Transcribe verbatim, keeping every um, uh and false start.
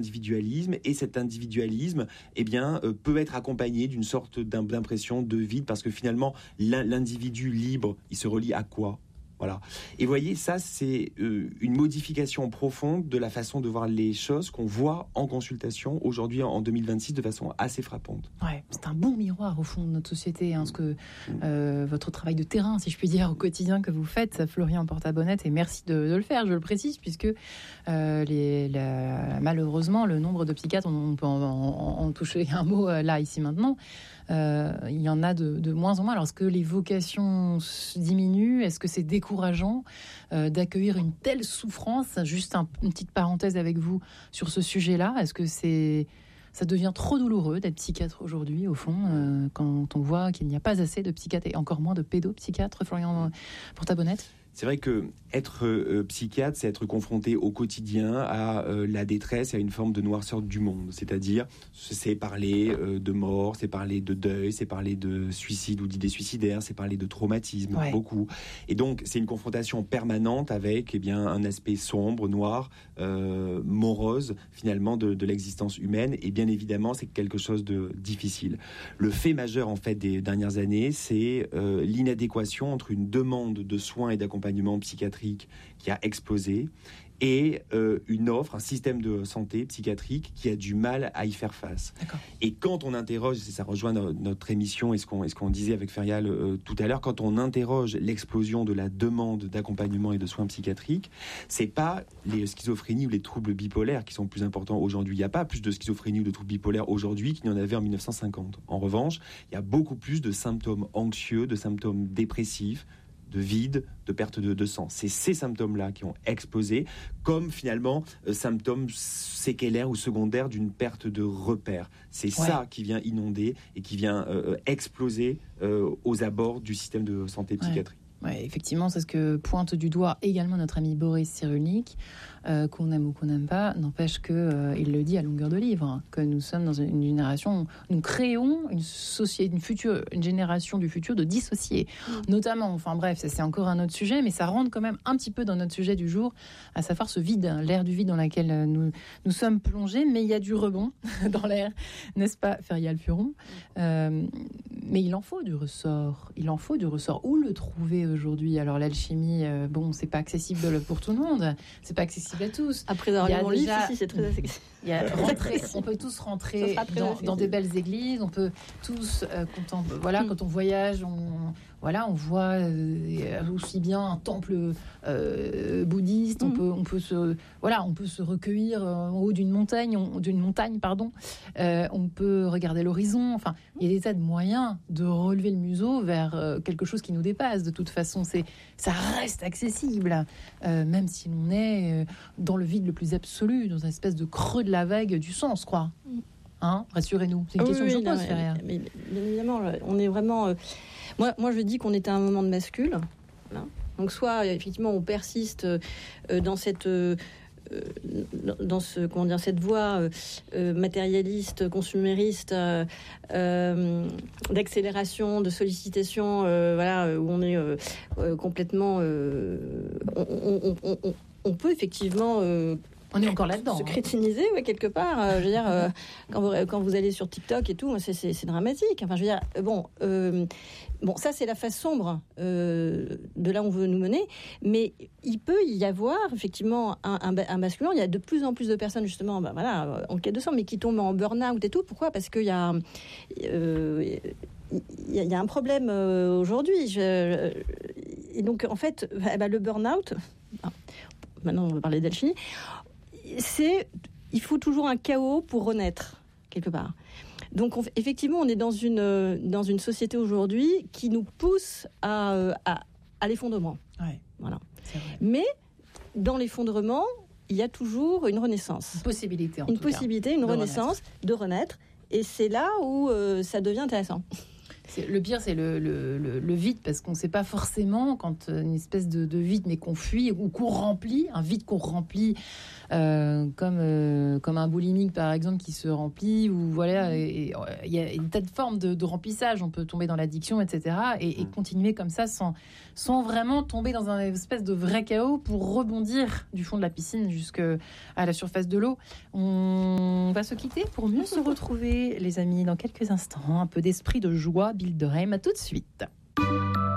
individualisme, et cet individualisme eh bien, euh, peut être accompagné d'une sorte d'impression de vide, parce que finalement l'individu libre, il se relie à quoi ? Voilà. Et vous voyez, ça, c'est euh, une modification profonde de la façon de voir les choses qu'on voit en consultation aujourd'hui en deux mille vingt-six de façon assez frappante. Ouais, c'est un bon miroir au fond de notre société, hein, ce que euh, votre travail de terrain, si je puis dire, au quotidien que vous faites, Florian Porta-Bonnette, et merci de, de le faire, je le précise, puisque euh, les, la, malheureusement, le nombre de psychiatres, on peut en, en, en toucher un mot euh, là, ici, maintenant, euh, il y en a de, de moins en moins. Alors, est-ce que les vocations diminuent ? Est-ce que c'est décourageant euh, d'accueillir une telle souffrance ? Juste un, une petite parenthèse avec vous sur ce sujet-là. Est-ce que c'est, ça devient trop douloureux d'être psychiatre aujourd'hui, au fond, euh, quand on voit qu'il n'y a pas assez de psychiatres et encore moins de pédopsychiatres, Florian Porta-Bonnette ? C'est vrai que être euh, psychiatre, c'est être confronté au quotidien à euh, la détresse et à une forme de noirceur du monde. C'est-à-dire, c'est parler euh, de mort, c'est parler de deuil, c'est parler de suicide ou d'idées suicidaires, c'est parler de traumatisme, ouais. beaucoup. Et donc, c'est une confrontation permanente avec eh bien, un aspect sombre, noir, euh, morose, finalement, de, de l'existence humaine. Et bien évidemment, c'est quelque chose de difficile. Le fait majeur, en fait, des dernières années, c'est euh, l'inadéquation entre une demande de soins et d'accompagnement psychiatrique qui a explosé et euh, une offre, un système de santé psychiatrique qui a du mal à y faire face. D'accord. Et quand on interroge, et ça rejoint no- notre émission et ce qu'on, et ce qu'on disait avec Ferial euh, tout à l'heure, quand on interroge l'explosion de la demande d'accompagnement et de soins psychiatriques, c'est pas les schizophrénies ou les troubles bipolaires qui sont plus importants aujourd'hui. Il n'y a pas plus de schizophrénie ou de troubles bipolaires aujourd'hui qu'il n'y en avait en dix-neuf cent cinquante. En revanche, il y a beaucoup plus de symptômes anxieux, de symptômes dépressifs, de vide, de perte de, de sang. C'est ces symptômes-là qui ont explosé comme finalement euh, symptômes séquelaires ou secondaires d'une perte de repères. C'est ouais. ça qui vient inonder et qui vient euh, exploser euh, aux abords du système de santé psychiatrique. Ouais. Ouais, effectivement, c'est ce que pointe du doigt également notre ami Boris Cyrulnik, euh, qu'on aime ou qu'on n'aime pas, n'empêche qu'il euh, le dit à longueur de livre, hein, que nous sommes dans une génération, nous créons une société, une future, une génération du futur de dissociés, mmh. notamment, enfin bref, ça c'est encore un autre sujet, mais ça rentre quand même un petit peu dans notre sujet du jour, à savoir ce vide, l'air du vide dans lequel nous, nous sommes plongés, mais il y a du rebond dans l'air, n'est-ce pas, Ferial Furon ? euh, Mais il en faut du ressort, il en faut du ressort. Où le trouver aujourd'hui ? Alors l'alchimie, euh, bon, c'est pas accessible pour tout le monde, c'est pas accessible à tous. Après avoir lu mon livre, si, c'est très accessible. Il y a rentrer, on peut tous rentrer dans, dans des belles églises, on peut tous euh, quand on, voilà, mm. quand on voyage, on voilà, on voit euh, aussi bien un temple euh, bouddhiste, mm. on peut on peut se voilà, on peut se recueillir en haut d'une montagne, on, d'une montagne pardon, euh, on peut regarder l'horizon. Enfin, il y a des tas de moyens de relever le museau vers euh, quelque chose qui nous dépasse. De toute façon, c'est ça reste accessible, euh, même si l'on est euh, dans le vide le plus absolu, dans une espèce de creux de la vague du sens, quoi. Hein, rassurez-nous. C'est une oui, question oui, que je non, pose, Ferial. Mais, mais, bien évidemment, on est vraiment... Euh, moi, moi, je dis qu'on est à un moment de bascule. Hein. Donc, soit, effectivement, on persiste euh, dans cette... Euh, dans ce, comment dire, cette voie euh, matérialiste, consumériste, euh, euh, d'accélération, de sollicitation, euh, voilà, où on est euh, euh, complètement... Euh, on, on, on, on, on peut effectivement... Euh, On est encore là-dedans. Se crétiniser, ouais, quelque part. Euh, je veux dire, euh, quand, vous, quand vous allez sur TikTok et tout, c'est, c'est, c'est dramatique. Enfin, je veux dire, bon, euh, bon, ça, c'est la face sombre euh, de là où on veut nous mener. Mais il peut y avoir, effectivement, un, un, un basculement. Il y a de plus en plus de personnes, justement, bah, voilà, en quête de sang, mais qui tombent en burn-out et tout. Pourquoi ? Parce qu'il y a... Euh, il y, a, il y a un problème euh, aujourd'hui. Je, et donc, en fait, bah, le burn-out... Maintenant, on va parler d'alchimie. C'est, il faut toujours un chaos pour renaître quelque part. Donc, on, effectivement, on est dans une dans une société aujourd'hui qui nous pousse à à, à l'effondrement. Ouais. Voilà. C'est vrai. Mais dans l'effondrement, il y a toujours une renaissance. Une possibilité, en une tout possibilité, cas, une de renaissance, renaître. de renaître. Et c'est là où euh, ça devient intéressant. C'est, le pire, c'est le, le, le, le vide, parce qu'on ne sait pas forcément quand une espèce de, de vide, mais qu'on fuit ou qu'on remplit, un vide qu'on remplit, euh, comme, euh, comme un boulimique, par exemple, qui se remplit, ou voilà, il y a une tas de formes de, de remplissage. On peut tomber dans l'addiction, et cetera, et, et continuer comme ça sans, sans vraiment tomber dans un espèce de vrai chaos pour rebondir du fond de la piscine jusqu'à la surface de l'eau. On va se quitter pour mieux se retrouver, les amis, dans quelques instants. Un peu d'esprit de joie, Bill Durham, à tout de suite.